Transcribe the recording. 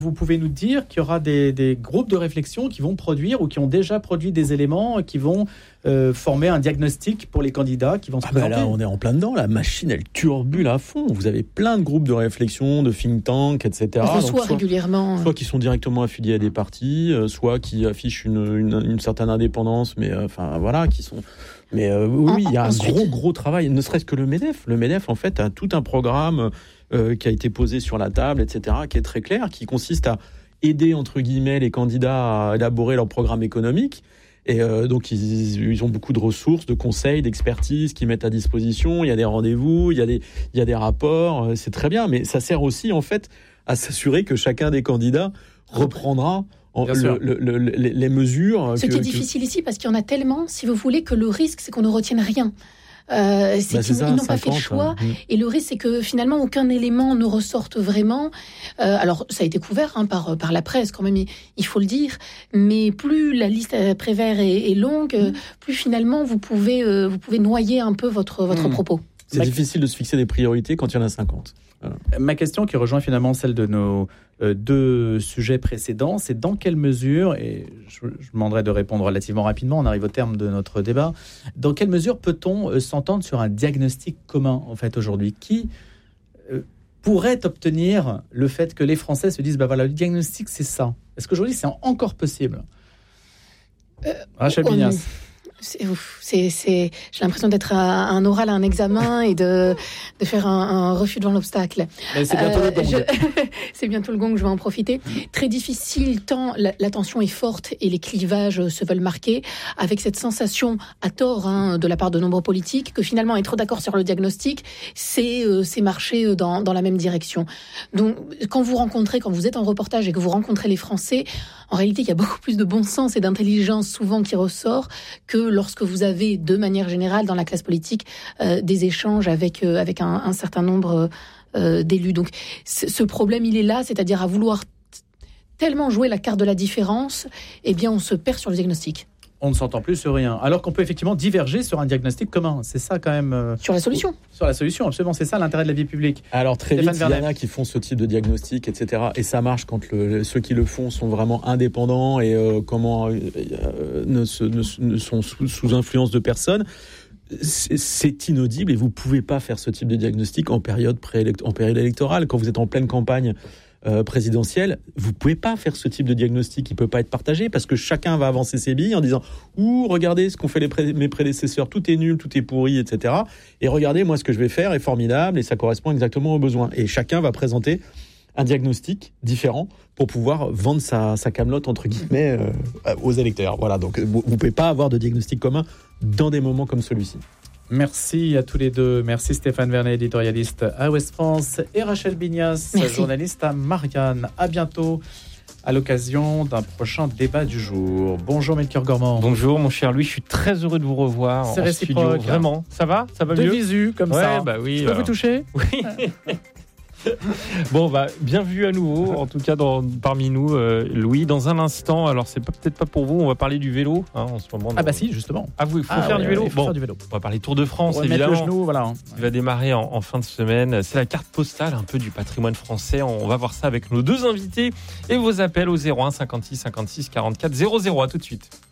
Vous pouvez nous dire qu'il y aura des groupes de réflexion qui vont produire ou qui ont déjà produit des éléments qui vont former un diagnostic pour les candidats qui vont se présenter. Là, on est en plein dedans. La machine, elle turbule à fond. Vous avez plein de groupes de réflexion, de think tank, etc. Soit régulièrement. Soit qui sont directement affiliés à des partis, soit qui affichent une certaine indépendance, mais voilà, qui sont... Mais oui, il y a un gros travail, ne serait-ce que le MEDEF. Le MEDEF, en fait, a tout un programme qui a été posé sur la table, etc., qui est très clair, qui consiste à aider, entre guillemets, les candidats à élaborer leur programme économique. Et donc, ils ont beaucoup de ressources, de conseils, d'expertise qu'ils mettent à disposition. Il y a des rendez-vous, il y a des rapports, c'est très bien. Mais ça sert aussi, en fait, à s'assurer que chacun des candidats reprendra les mesures. Ce qui est difficile ici, parce qu'il y en a tellement, si vous voulez, que le risque, c'est qu'on ne retienne rien. Ils n'ont pas fait le choix, et le risque c'est que finalement aucun élément ne ressorte vraiment. Alors ça a été couvert par la presse quand même, il faut le dire, mais plus la liste Prévert est longue, plus finalement vous pouvez noyer un peu votre propos. C'est difficile de se fixer des priorités quand il y en a 50. Voilà. Ma question qui rejoint finalement celle de nos deux sujets précédents, c'est dans quelle mesure, et je demanderai de répondre relativement rapidement, on arrive au terme de notre débat, dans quelle mesure peut-on s'entendre sur un diagnostic commun en fait aujourd'hui qui pourrait obtenir le fait que les Français se disent le diagnostic c'est ça. Est-ce qu'aujourd'hui c'est encore possible? Rachel Binas. J'ai l'impression d'être à un oral, à un examen et de faire un refus devant l'obstacle. Mais c'est bientôt le gong. C'est bientôt le gong, je vais en profiter. Très difficile, tant la tension est forte et les clivages se veulent marquer, avec cette sensation, à tort, de la part de nombreux politiques, que finalement être d'accord sur le diagnostic, c'est marcher dans la même direction. Donc, quand vous êtes en reportage et que vous rencontrez les Français, en réalité, il y a beaucoup plus de bon sens et d'intelligence souvent qui ressort que lorsque vous avez, de manière générale, dans la classe politique, des échanges avec un certain nombre d'élus. Donc, ce problème, il est là, c'est-à-dire à vouloir tellement jouer la carte de la différence, eh bien, on se perd sur le diagnostic. On ne s'entend plus sur rien. Alors qu'on peut effectivement diverger sur un diagnostic commun. C'est ça quand même... Sur la solution. Sur la solution, absolument. C'est ça l'intérêt de la vie publique. Alors très vite, il y en a qui font ce type de diagnostic, etc. Et ça marche quand ceux qui le font sont vraiment indépendants et ne sont sous influence de personne. C'est inaudible et vous ne pouvez pas faire ce type de diagnostic en période électorale. Quand vous êtes en pleine campagne présidentielle, vous pouvez pas faire ce type de diagnostic, il peut pas être partagé parce que chacun va avancer ses billes en disant regardez ce qu'ont fait mes prédécesseurs, tout est nul, tout est pourri, etc. Et regardez, moi ce que je vais faire est formidable et ça correspond exactement aux besoins. Et chacun va présenter un diagnostic différent pour pouvoir vendre sa camelote entre guillemets aux électeurs. Voilà, donc vous pouvez pas avoir de diagnostic commun dans des moments comme celui-ci. Merci à tous les deux. Merci Stéphane Vernet, éditorialiste à Ouest France, et Rachel Binas, journaliste à Marianne. À bientôt à l'occasion d'un prochain débat du jour. Bonjour Melchior Gormand. Bonjour mon cher Louis, je suis très heureux de vous revoir. C'est réciproque. Studio. Vraiment, ça va mieux. De visu comme ça. Bah oui. Je peux vous toucher? Oui. Bon, bienvenue à nouveau, en tout cas parmi nous, Louis. Dans un instant, alors c'est peut-être pas pour vous, on va parler du vélo en ce moment. Si, justement. Il faut faire du vélo. Faire du vélo. On va parler Tour de France, on va évidemment. Mettre le genou, voilà. Qui va démarrer en fin de semaine. C'est la carte postale un peu du patrimoine français. On va voir ça avec nos deux invités et vos appels au 01 56 56 44 00. À tout de suite.